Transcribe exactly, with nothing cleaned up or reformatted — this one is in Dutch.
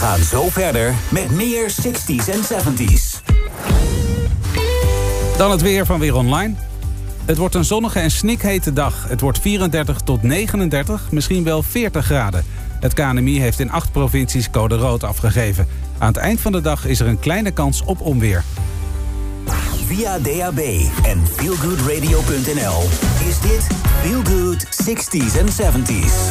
gaan zo verder met meer zestig's en zeventig's. Dan het weer van Weer Online. Het wordt een zonnige en snikhete dag. Het wordt vierendertig tot negenendertig, misschien wel veertig graden. Het K N M I heeft in acht provincies code rood afgegeven. Aan het eind van de dag is er een kleine kans op onweer. Via D A B en feelgoodradio punt n l is dit Feel Good zestig's en zeventig's.